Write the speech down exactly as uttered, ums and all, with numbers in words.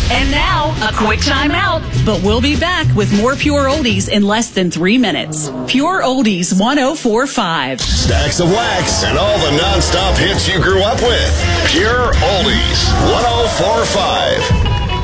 And now, a quick time out. But we'll be back with more Pure Oldies in less than three minutes. Pure Oldies one oh four point five. Stacks of wax and all the non-stop hits you grew up with. Pure Oldies one oh four point five.